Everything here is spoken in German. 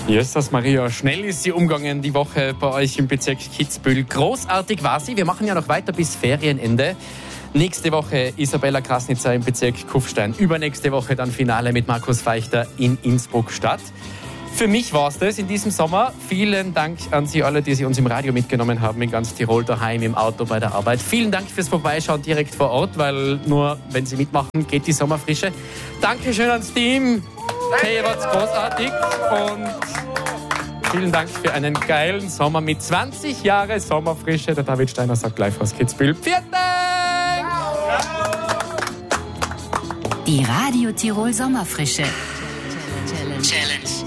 Jesus Maria, schnell ist sie umgegangen die Woche bei euch im Bezirk Kitzbühel. Großartig war sie. Wir machen ja noch weiter bis Ferienende. Nächste Woche Isabella Krasnitzer im Bezirk Kufstein. Übernächste Woche dann Finale mit Markus Feichter in Innsbruck-Stadt. Für mich war es das in diesem Sommer. Vielen Dank an Sie alle, die Sie uns im Radio mitgenommen haben, in ganz Tirol, daheim, im Auto, bei der Arbeit. Vielen Dank fürs Vorbeischauen direkt vor Ort, weil nur wenn Sie mitmachen, geht die Sommerfrische. Dankeschön ans Team. Hey, ihr wart großartig. Und vielen Dank für einen geilen Sommer mit 20 Jahre Sommerfrische. Der David Steiner sagt live aus Kitzbühel. Vielen Dank! Die Radio Tirol Sommerfrische Challenge.